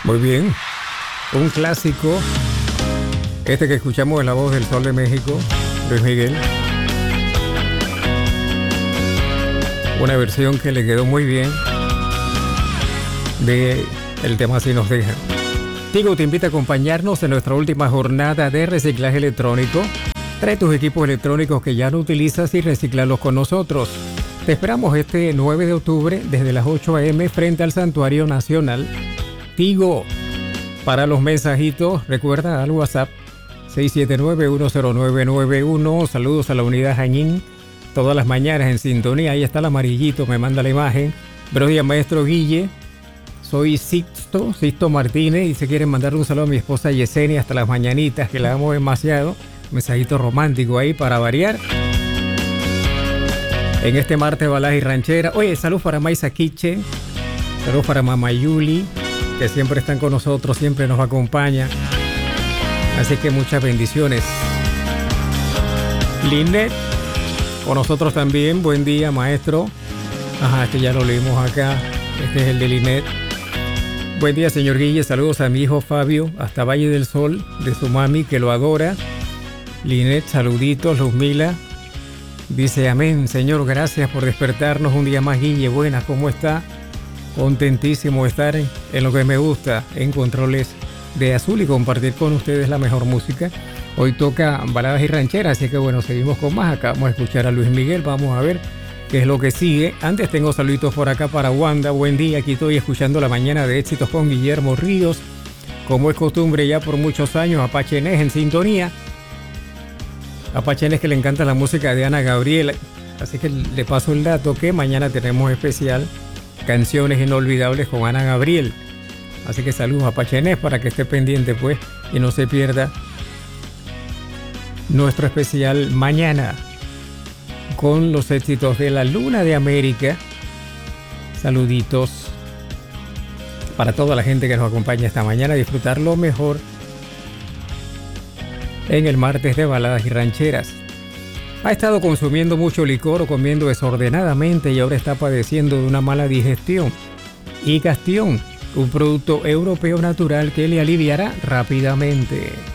Muy bien, un clásico, este que escuchamos en La Voz del Sol de México, Luis Miguel. Una versión que le quedó muy bien de el tema Si nos dejan. Tigo te invita a acompañarnos en nuestra última jornada de reciclaje electrónico. Trae tus equipos electrónicos que ya no utilizas y recíclalos con nosotros. Te esperamos este 9 de octubre desde las 8 a.m. frente al Santuario Nacional. Tigo, para los mensajitos, recuerda al WhatsApp 679-10991. Saludos a la unidad Jañín, todas las mañanas en sintonía. Ahí está el amarillito, me manda la imagen. Buenos días, maestro Guille. Soy Sixto Martínez, y se quieren mandar un saludo a mi esposa Yesenia hasta las mañanitas, que la amo demasiado. Mensajito romántico ahí para variar. En este martes balada y ranchera. Oye, salud para Maisa Quiche, salud para Mamá Yuli, que siempre están con nosotros, siempre nos acompaña. Así que muchas bendiciones. Linet, con nosotros también. Buen día, maestro. Ajá, este ya lo leímos acá. Este es el de Linet. Buen día, señor Guille. Saludos a mi hijo Fabio, hasta Valle del Sol, de su mami, que lo adora. Linet, saluditos. Luzmila dice: amén, señor, gracias por despertarnos un día más, Guille. Buenas, ¿cómo está? Contentísimo de estar en lo que me gusta, en Controles de Azul, y compartir con ustedes la mejor música. Hoy toca baladas y rancheras, así que bueno, seguimos con más. Acabamos de escuchar a Luis Miguel, vamos a ver qué es lo que sigue. Antes tengo saluditos por acá para Wanda. Buen día, aquí estoy escuchando La Mañana de Éxitos con Guillermo Ríos. Como es costumbre ya por muchos años, Apache Nes en sintonía. Apache Nes, que le encanta la música de Ana Gabriel, así que le paso el dato que mañana tenemos especial Canciones Inolvidables con Ana Gabriel. Así que saludos a Apache Nes para que esté pendiente pues y no se pierda nuestro especial mañana con los éxitos de la Luna de América. Saluditos para toda la gente que nos acompaña esta mañana a disfrutar lo mejor en el martes de baladas y rancheras. Ha estado consumiendo mucho licor o comiendo desordenadamente y ahora está padeciendo de una mala digestión. Igastión, un producto europeo natural que le aliviará rápidamente.